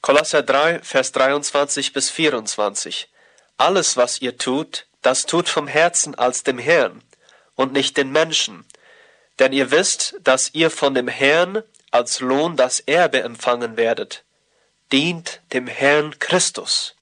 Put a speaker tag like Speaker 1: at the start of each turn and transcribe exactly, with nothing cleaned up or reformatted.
Speaker 1: Kolosser drei, Vers dreiundzwanzig bis vierundzwanzig. Alles, was ihr tut, das tut vom Herzen als dem Herrn und nicht den Menschen. Denn ihr wisst, dass ihr von dem Herrn als Lohn das Erbe empfangen werdet. Dient dem Herrn Christus.